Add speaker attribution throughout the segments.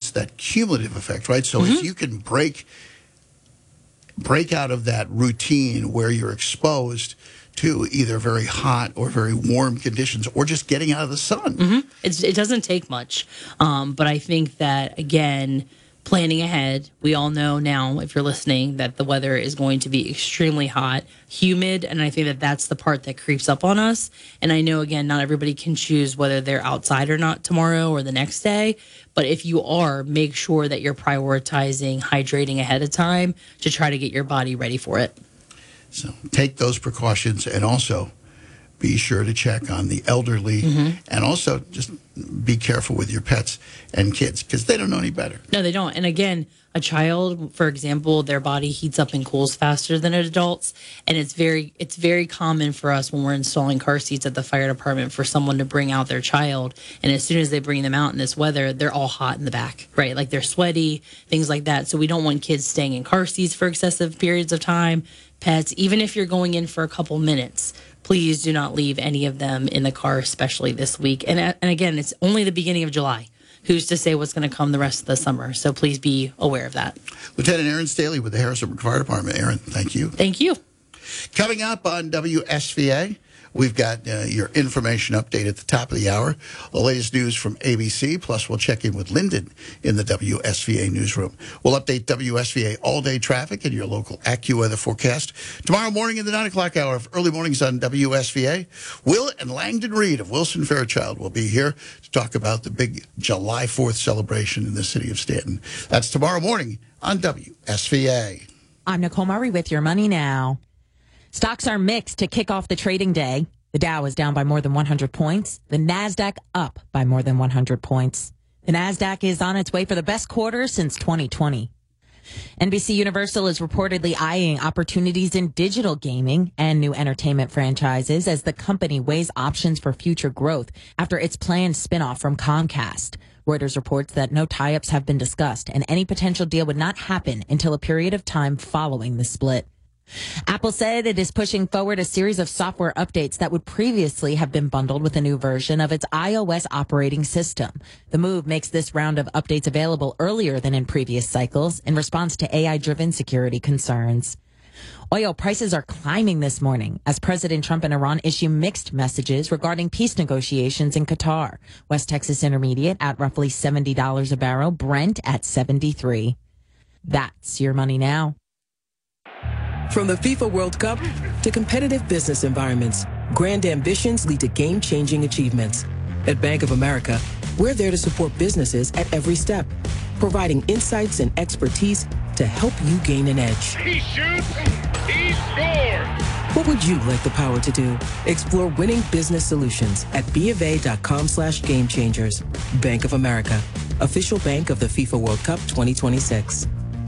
Speaker 1: it's that cumulative effect, right? So if you can break out of that routine where you're exposed to either very hot or very warm conditions or just getting out of the sun.
Speaker 2: It doesn't take much. But I think that, again, planning ahead, we all know now, if you're listening, that the weather is going to be extremely hot, humid, and I think that that's the part that creeps up on us. And I know, again, not everybody can choose whether they're outside or not tomorrow or the next day. But if you are, make sure that you're prioritizing hydrating ahead of time to try to get your body ready for it.
Speaker 1: So take those precautions, and also be sure to check on the elderly, and also just be careful with your pets and kids because they don't know any better.
Speaker 2: No, they don't. And again, a child, for example, their body heats up and cools faster than adults. And it's very common for us when we're installing car seats at the fire department for someone to bring out their child. And as soon as they bring them out in this weather, they're all hot in the back, right? Like they're sweaty, things like that. So we don't want kids staying in car seats for excessive periods of time. Pets, even if you're going in for a couple minutes, please do not leave any of them in the car, especially this week. And again, it's only the beginning of July. Who's to say what's going to come the rest of the summer? So please be aware of that.
Speaker 1: Lieutenant Aaron Staley with the Harrisburg Fire Department. Aaron, thank you.
Speaker 2: Thank you.
Speaker 1: Coming up on WSVA, we've got your information update at the top of the hour, the latest news from ABC, plus we'll check in with Lyndon in the WSVA newsroom. We'll update WSVA all-day traffic and your local AccuWeather forecast. Tomorrow morning in the 9 o'clock hour of early mornings on WSVA, Will and Langdon Reed of Wilson Fairchild will be here to talk about the big July 4th celebration in the city of Stanton. That's tomorrow morning on WSVA.
Speaker 3: I'm Nicole Murray with your Money Now. Stocks are mixed to kick off the trading day. The Dow is down by more than 100 points. The Nasdaq up by more than 100 points. The Nasdaq is on its way for the best quarter since 2020. NBC Universal is reportedly eyeing opportunities in digital gaming and new entertainment franchises as the company weighs options for future growth after its planned spinoff from Comcast. Reuters reports that no tie-ups have been discussed and any potential deal would not happen until a period of time following the split. Apple said it is pushing forward a series of software updates that would previously have been bundled with a new version of its iOS operating system. The move makes this round of updates available earlier than in previous cycles in response to AI-driven security concerns. Oil prices are climbing this morning as President Trump and Iran issue mixed messages regarding peace negotiations in Qatar. West Texas Intermediate at roughly $70 a barrel, Brent at $73. That's your Money Now.
Speaker 4: From the FIFA World Cup to competitive business environments, grand ambitions lead to game-changing achievements. At Bank of America, we're there to support businesses at every step, providing insights and expertise to help you gain an edge.
Speaker 5: He shoots, he scores!
Speaker 4: What would you like the power to do? Explore winning business solutions at BofA.com/gamechangers. Bank of America, official bank of the FIFA World Cup 2026.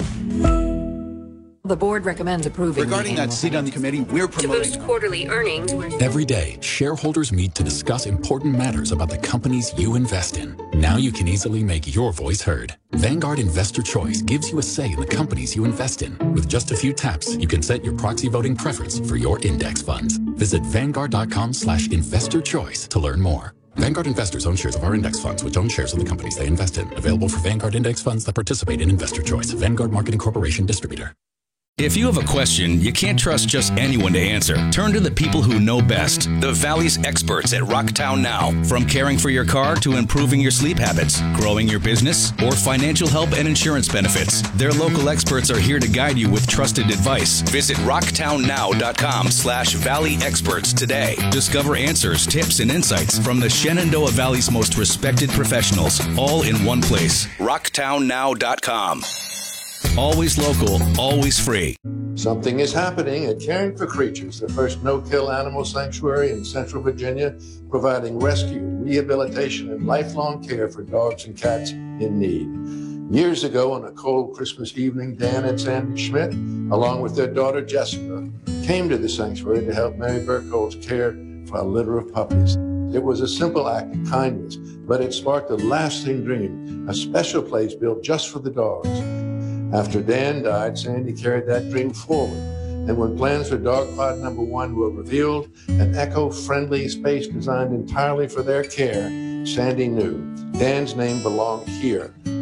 Speaker 6: The board recommends approving.
Speaker 7: Regarding that seat on the committee, we're promoting.
Speaker 6: To boost quarterly earnings.
Speaker 8: Every day, shareholders meet to discuss important matters about the companies you invest in. Now you can easily make your voice heard. Vanguard Investor Choice gives you a say in the companies you invest in. With just a few taps, you can set your proxy voting preference for your index funds. Visit Vanguard.com/investorchoice to learn more. Vanguard investors own shares of our index funds, which own shares of the companies they invest in. Available for Vanguard index funds that participate in Investor Choice. Vanguard Marketing Corporation Distributor.
Speaker 9: If you have a question, you can't trust just anyone to answer. Turn to the people who know best. The Valley's experts at Rocktown Now. From caring for your car to improving your sleep habits, growing your business, or financial help and insurance benefits. Their local experts are here to guide you with trusted advice. Visit rocktownnow.com/Valley Experts today. Discover answers, tips, and insights from the Shenandoah Valley's most respected professionals, all in one place. rocktownnow.com. Always local, always free.
Speaker 10: Something is happening at Caring for Creatures, the first no-kill animal sanctuary in Central Virginia, providing rescue, rehabilitation, and lifelong care for dogs and cats in need. Years ago, on a cold Christmas evening, Dan and Sandy Schmidt, along with their daughter Jessica, came to the sanctuary to help Mary Burkholz care for a litter of puppies. It was a simple act of kindness, but it sparked a lasting dream, a special place built just for the dogs. After Dan died, Sandy carried that dream forward. And when plans for Dog Pod number 1 were revealed, an eco-friendly space designed entirely for their care, Sandy knew Dan's name belonged here,